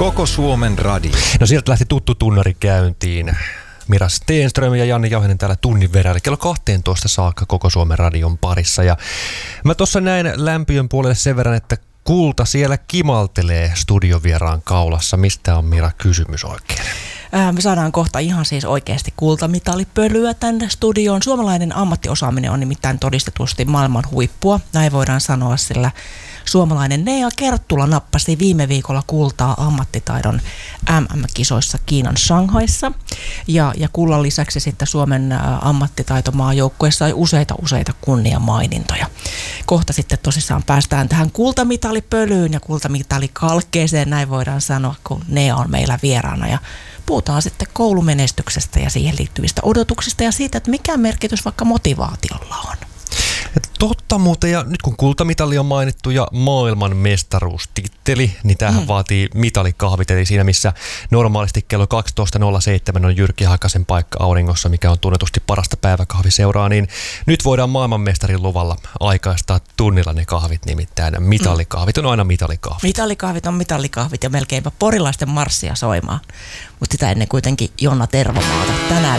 Koko Suomen radio. No sieltä lähti tuttu tunnari käyntiin. Mira Stenström ja Janne Jauhinen täällä tunnin verran, eli kello 12 saakka Koko Suomen radion parissa. Ja mä tuossa näin lämpiön puolelle sen verran, että Kulta siellä kimaltelee studiovieraan kaulassa. Mistä on, Mira, kysymys oikein? Me saadaan kohta ihan siis oikeasti kultamitalipölyä tänne studioon. Suomalainen ammattiosaaminen on nimittäin todistetusti maailman huippua. Näin voidaan sanoa, sillä suomalainen Nea Kerttula nappasi viime viikolla kultaa ammattitaidon MM-kisoissa Kiinan Shanghaissa. Ja kullan lisäksi sitten Suomen ammattitaitomaajoukkueessa sai useita kunniamainintoja. Kohta sitten tosissaan päästään tähän kultamitalipölyyn ja kultamitalikalkkeeseen, näin voidaan sanoa, kun Nea on meillä vieraana. Ja puhutaan sitten koulumenestyksestä ja siihen liittyvistä odotuksista ja siitä, että mikä merkitys vaikka motivaatiolla on. Totta muuten, ja nyt kun kultamitali on mainittu ja maailman mestaruustitteli, niin tämähän vaatii mitalikahvit, eli siinä missä normaalisti kello 12.07 on Jyrki Hakasen paikka auringossa, mikä on tunnetusti parasta päiväkahviseuraa, niin nyt voidaan maailmanmestarin luvalla aikaistaa tunnilla ne kahvit, nimittäin mitalikahvit on aina mitalikahvit. Mitalikahvit on mitalikahvit ja melkeinpä porilaisten marssia soimaan, mutta sitä ennen kuitenkin Jonna Tervomaata tänään